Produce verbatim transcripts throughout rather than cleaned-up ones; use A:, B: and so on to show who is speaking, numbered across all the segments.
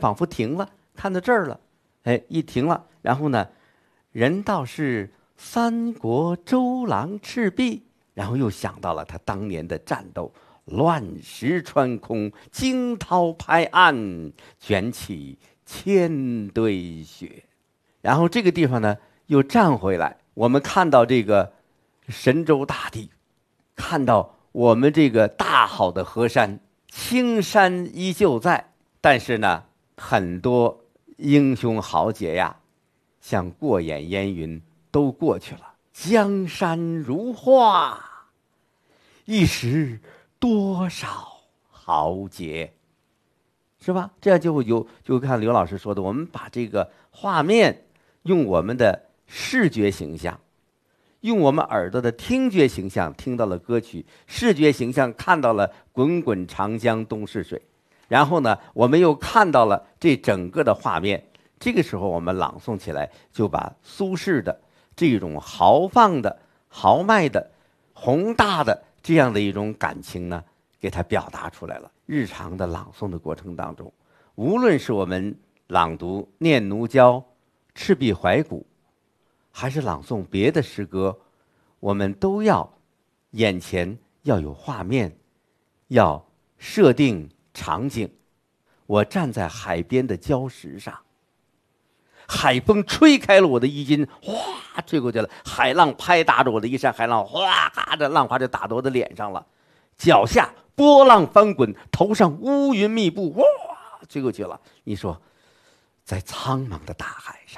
A: 仿佛停了，看到这儿了，哎，一停了，然后呢，人道是三国周郎赤壁，然后又想到了他当年的战斗，乱石穿空，惊涛拍岸，卷起千堆雪。然后这个地方呢又站回来，我们看到这个神州大地，看到我们这个大好的河山，青山依旧在，但是呢很多英雄豪杰呀像过眼烟云都过去了，江山如画，一时多少豪杰，是吧？这样就会有就看刘老师说的，我们把这个画面用我们的视觉形象，用我们耳朵的听觉形象听到了歌曲，视觉形象看到了滚滚长江东逝水，然后呢我们又看到了这整个的画面，这个时候我们朗诵起来就把苏轼的这种豪放的豪迈的宏大的这样的一种感情呢给它表达出来了。日常的朗诵的过程当中，无论是我们朗读《念奴娇·赤壁怀古》，还是朗诵别的诗歌，我们都要眼前要有画面，要设定场景。我站在海边的礁石上，海风吹开了我的衣襟，哗吹过去了，海浪拍打着我的衣衫，海浪哗的浪花就打到我的脸上了，脚下波浪翻滚，头上乌云密布，哇吹过去了。你说在苍茫的大海上，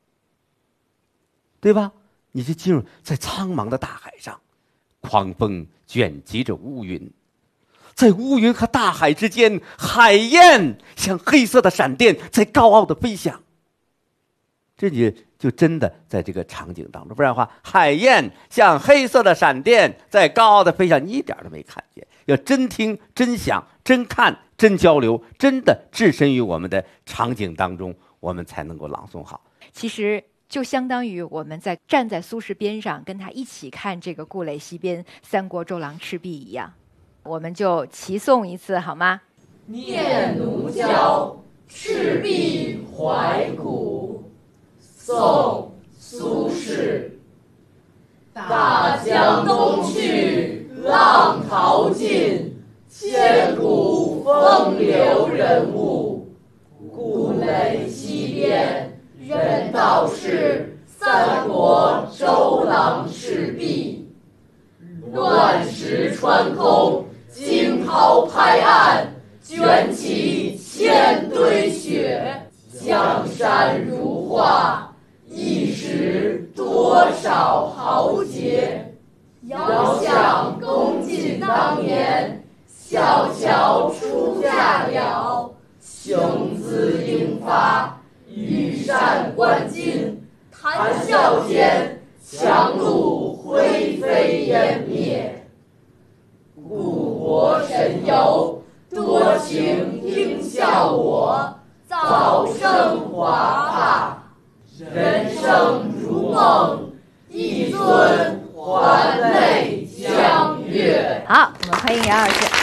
A: 对吧？你就进入在苍茫的大海上，狂风卷集着乌云，在乌云和大海之间，海燕像黑色的闪电在高傲的飞翔。这就就真的在这个场景当中，不然的话，海燕像黑色的闪电在高傲的飞翔，你一点都没看见。要真听、真想、真看、真交流，真的置身于我们的场景当中，我们才能够朗诵好。
B: 其实就相当于我们在站在苏轼边上，跟他一起看这个故垒西边三国周郎赤壁一样。我们就齐诵一次好吗？
C: 念奴娇·赤壁怀古，宋·苏轼。大江东去，浪淘尽，千古风流人物。故垒西边，人道是三国周郎赤壁。乱石穿空，惊涛拍岸，卷起千堆雪。江山如画，一时多少豪杰。遥想公瑾当年，小乔出嫁了。雄姿英发，羽扇纶巾，谈笑间，樯橹灰飞烟灭。故国神游，多情应笑我，早生华发。人生如梦，一尊还酹江月。
B: 好，我们欢迎杨老师。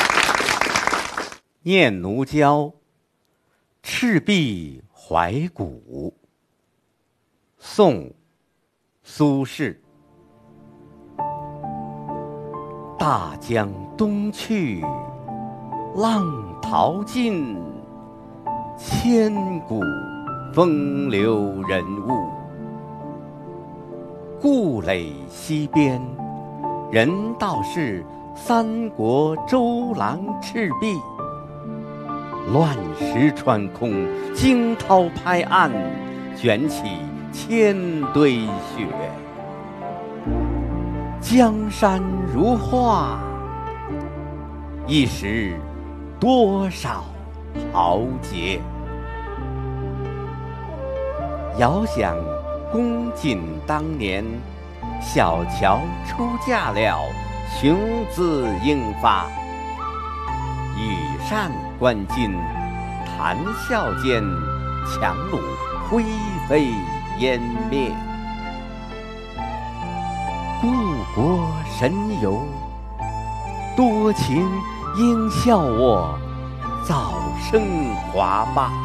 A: 念奴娇·赤壁怀古，宋·苏轼。大江东去，浪淘尽，千古风流人物。故垒西边，人道是三国周郎赤壁。乱石穿空，惊涛拍岸，卷起千堆雪。江山如画，一时多少豪杰。遥想公瑾当年，小乔出嫁了，雄姿英发。羽扇纶巾，谈笑间，樯橹灰飞烟灭。故国神游，多情应笑我，早生华发。